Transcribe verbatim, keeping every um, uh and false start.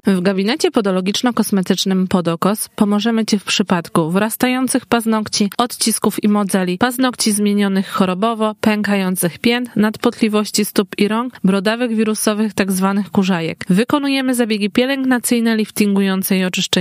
W gabinecie podologiczno-kosmetycznym Podokos pomożemy Ci w przypadku wrastających paznokci, odcisków i modzeli, paznokci zmienionych chorobowo, pękających pięt, nadpotliwości stóp i rąk, brodawych wirusowych tzw. kurzajek. Wykonujemy zabiegi pielęgnacyjne, liftingujące i oczyszczające